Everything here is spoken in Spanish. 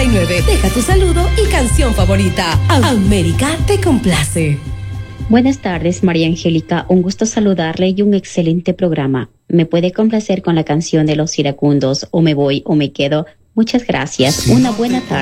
809-540-1079. Deja tu saludo y canción favorita. América te complace. Buenas tardes, María Angélica. Un gusto saludarle y un excelente programa. ¿Me puede complacer con la canción de Los Iracundos, o me voy o me quedo? Muchas gracias. Una buena tarde.